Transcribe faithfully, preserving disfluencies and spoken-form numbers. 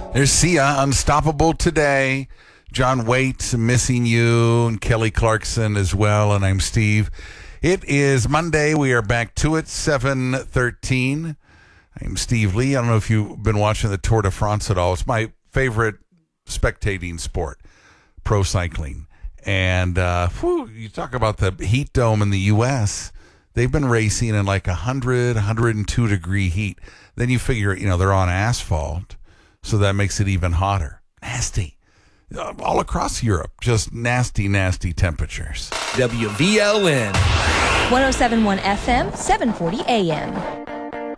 There's Sia, Unstoppable Today. John Waite, Missing You, and Kelly Clarkson as well. And I'm Steve. It is Monday. We are back to it, seven thirteen. I'm Steve Lee. I don't know if you've been watching the Tour de France at all. It's my favorite spectating sport, pro cycling. And uh, whew, you talk about the heat dome in the U S They've been racing in like one hundred, one hundred two degree heat. Then you figure, you know, they're on asphalt, so that makes it even hotter. Nasty. All across Europe, just nasty, nasty temperatures. W V L N. one oh seven point one F M, seven forty A M.